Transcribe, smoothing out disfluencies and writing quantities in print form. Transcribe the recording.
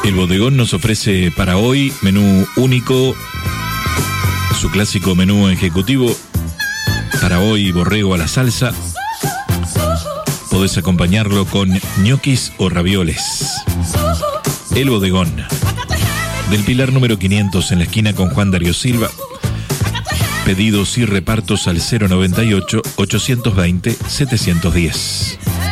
El Bodegón nos ofrece para hoy menú único, su clásico menú ejecutivo. Para hoy, borrego a la salsa. Podés acompañarlo con ñoquis o ravioles. El Bodegón, del Pilar número 500 en la esquina con Juan Darío Silva. Pedidos y repartos al 098-820-710.